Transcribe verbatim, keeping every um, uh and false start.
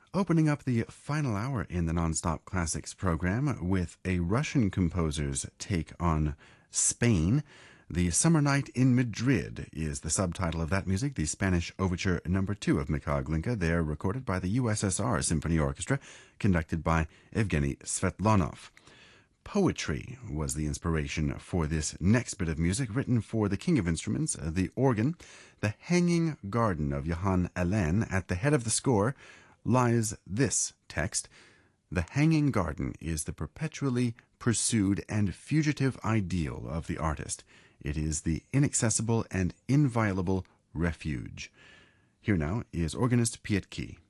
Opening up the final hour in the Nonstop Classics program with a Russian composer's take on Spain. The Summer Night in Madrid is the subtitle of that music, the Spanish Overture Number Two of Mikhail Glinka, there recorded by the U S S R Symphony Orchestra, conducted by Evgeny Svetlanov. Poetry was the inspiration for this next bit of music, written for the king of instruments, the organ. The Hanging Garden of Johann Alain. At the head of the score lies this text: "The hanging garden is the perpetually pursued and fugitive ideal of the artist. It is the inaccessible and inviolable refuge." Here now is organist Piet Key.